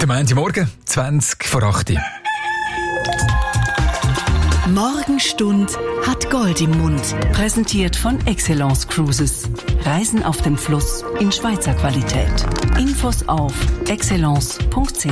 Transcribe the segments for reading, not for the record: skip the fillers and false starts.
Der Montagmorgen, 20 vor 8 Uhr. Morgenstund hat Gold im Mund. Präsentiert von Excellence Cruises. Reisen auf dem Fluss in Schweizer Qualität. Infos auf excellence.ch.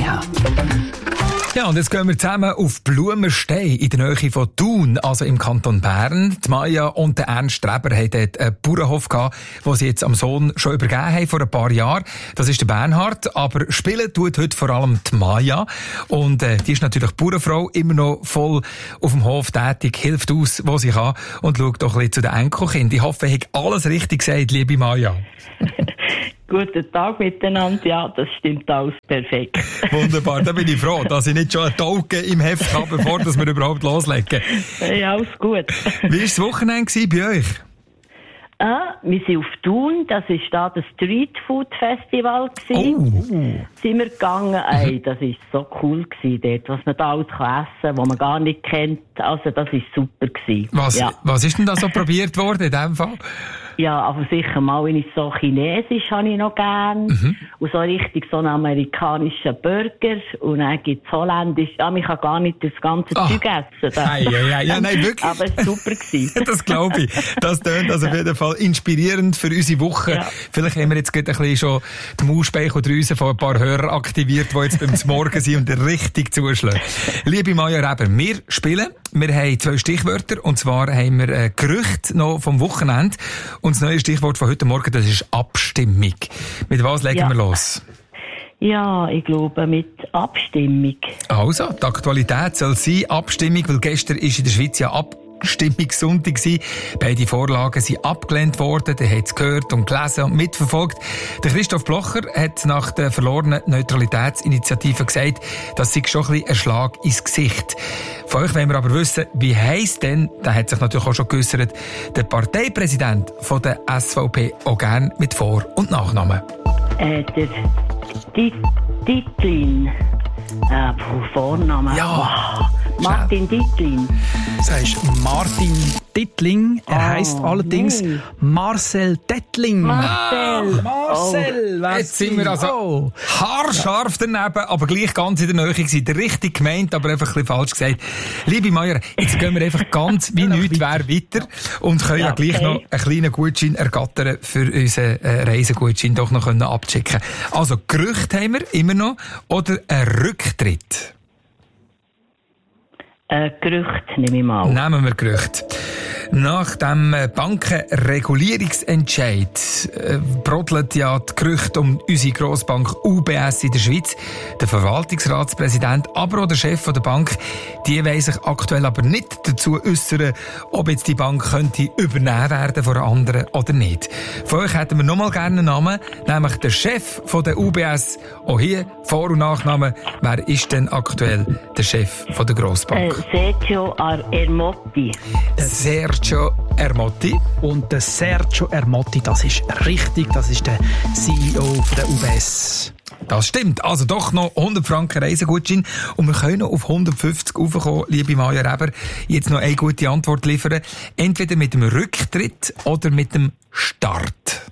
Ja, und jetzt gehen wir zusammen auf Blumenstein in der Nähe von Thun, also im Kanton Bern. Die Maja und der Ernst Streber haben dort einen Bauernhof gehabt, den sie jetzt am Sohn schon übergeben haben vor ein paar Jahren. Das ist der Bernhard, aber spielen tut heute vor allem die Maja. Und die ist natürlich Bauernfrau, immer noch voll auf dem Hof tätig, hilft aus, wo sie kann und schaut doch ein bisschen zu den Enkelkindern. Ich hoffe, ich habe alles richtig gesagt, liebe Maja. Guten Tag miteinander. Ja, das stimmt alles perfekt. Wunderbar, da bin ich froh, dass ich nicht schon einen Token im Heft habe, bevor wir überhaupt loslegen. Ja, alles gut. Wie war das Wochenende bei euch? Wir sind auf Thun, das war da das Street Food Festival. Sind wir gegangen, das war so cool gewesen, dort, was man da alles essen kann, was man gar nicht kennt. Also, das war super gewesen. Was ist denn da so probiert worden in dem Fall? Ja, aber sicher mal, wenn ich so Chinesisch habe ich noch gern. Und so richtig so einen amerikanischen Burger. Und dann gibt's Holländisch. Ja, man kann gar nicht das ganze Zeug essen. Ja, nein, wirklich. Aber es war super gewesen. Das glaube ich. Das tönt also auf jeden Fall inspirierend für unsere Woche. Ja. Vielleicht haben wir jetzt gerade ein bisschen schon die Mausspeicheldrüse von ein paar Hörern aktiviert, die jetzt beim Morgen sind und richtig zuschlagen. Liebe Maja Reber, wir spielen. Wir haben 2 Stichwörter. Und zwar haben wir Gerüchte noch vom Wochenende. Und das neue Stichwort von heute Morgen, das ist Abstimmung. Mit was legen wir los? Ja, ich glaube mit Abstimmung. Also, die Aktualität soll sein Abstimmung, weil gestern ist in der Schweiz ja Abstimmungssonntag gewesen. Beide Vorlagen sind abgelehnt worden. Der hat es gehört und gelesen und mitverfolgt. Der Christoph Blocher hat nach der verlorenen Neutralitätsinitiative gesagt, das sei schon ein bisschen ein Schlag ins Gesicht. Von euch wollen wir aber wissen, wie heisst denn, da hat sich natürlich auch schon geäussert, der Parteipräsident von der SVP auch gern mit Vor- und Nachnamen. Der Dittlin. Vorname. Ja. Martin Dittlin. Das heißt Martin Dittling. Er heisst allerdings Marcel Dettling. Marcel. Jetzt sind wir also haarscharf daneben, aber gleich ganz in der Nähe gewesen. Richtig gemeint, aber einfach ein bisschen falsch gesagt. Liebe Meier, jetzt gehen wir einfach ganz wie nichts wäre weiter und können ja gleich noch einen kleinen Gutschein ergattern für unseren Reisegutschein doch noch abchecken. Also Gerüchte haben wir immer noch oder ein Rücktritt? Gerücht nehme ich mal. Nehmen wir Gerücht. Nach dem Bankenregulierungsentscheid brodelt ja die Gerüchte um unsere Grossbank UBS in der Schweiz. Der Verwaltungsratspräsident, aber auch der Chef der Bank, die wollen sich aktuell aber nicht dazu äußern, ob jetzt die Bank könnte übernehmen werden von einer anderen oder nicht. Von euch hätten wir nochmal gerne einen Namen, nämlich der Chef von der UBS. Auch hier Vor- und Nachname. Wer ist denn aktuell der Chef von der Grossbank? Sergio Ermotti. Sergio Ermotti. Und der Sergio Ermotti, das ist richtig, das ist der CEO von der UBS. Das stimmt. Also doch noch 100 Franken Reisegutschein. Und wir können noch auf 150 raufkommen, liebe Maja Reber. Jetzt noch eine gute Antwort liefern. Entweder mit dem Rücktritt oder mit dem Start.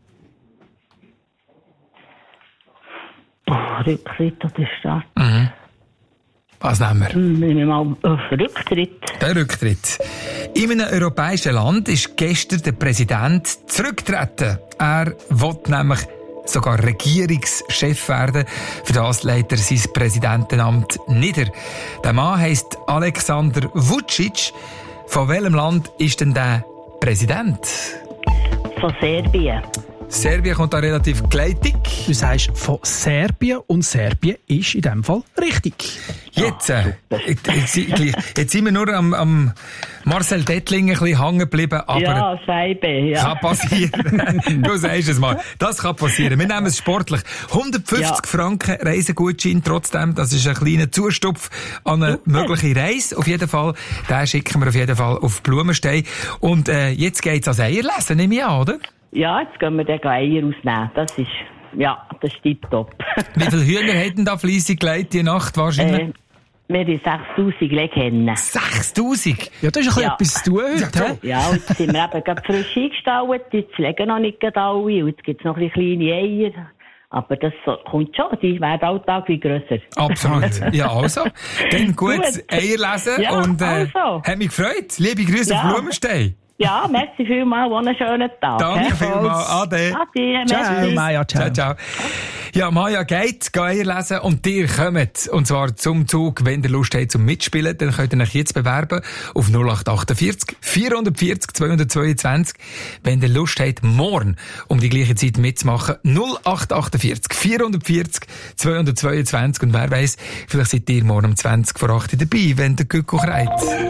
Rücktritt oder Start? Was nehmen wir? Nehmen wir mal Rücktritt. Der Rücktritt. In einem europäischen Land ist gestern der Präsident zurückgetreten. Er will nämlich sogar Regierungschef werden. Für das legt er sein Präsidentenamt nieder. Der Mann heisst Alexander Vučić. Von welchem Land ist denn der Präsident? Von Serbien. Serbien kommt da relativ gleitig. Du sagst von Serbien und Serbien ist in dem Fall richtig. Jetzt sind wir nur am Marcel Dettling ein bisschen hängen geblieben, aber ja, Scheibe, ja. Kann passieren. Du sagst es mal. Das kann passieren. Wir nehmen es sportlich. 150 Franken Reisegutschein trotzdem. Das ist ein kleiner Zustupf an eine mögliche Reise. Auf jeden Fall. Den schicken wir auf jeden Fall auf Blumenstein. Und jetzt geht's ans Eierlesen, nehme ich an, oder? Ja, jetzt gehen wir den Eier ausnehmen. Das ist tipptopp. Wie viele Hühner hätten da fleissig gelegt die Nacht wahrscheinlich? Wir haben 6'000 Leghennen. 6'000? Ja, das ist ein bisschen etwas zu tun heute. Ja, und jetzt sind wir eben gerade frisch eingestallt. Jetzt legen noch nicht alle. Und jetzt gibt es noch ein bisschen kleine Eier. Aber das kommt schon, die werden alltag wie grösser. Absolut. Ja, also. Dann gut Eier lesen und hat mich gefreut. Liebe Grüße auf Blumenstein. Ja, merci vielmals, einen schönen Tag. Danke vielmals. Ade. Ade, ciao, Maja, ciao. Ciao. Ja, Maja geht Eier lesen und ihr kommt. Und zwar zum Zug, wenn ihr Lust habt zum Mitspielen, dann könnt ihr euch jetzt bewerben auf 0848 440 222. Wenn ihr Lust habt, morgen um die gleiche Zeit mitzumachen, 0848 440 222. Und wer weiss, vielleicht seid ihr morgen um 20 vor 8 dabei, wenn der Gücko kreit.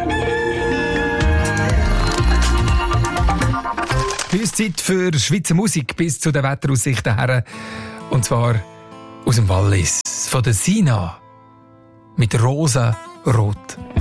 Zeit für Schweizer Musik bis zu den Wetteraussichten her. Und zwar aus dem Wallis, von der Sina. Mit rosa-rot.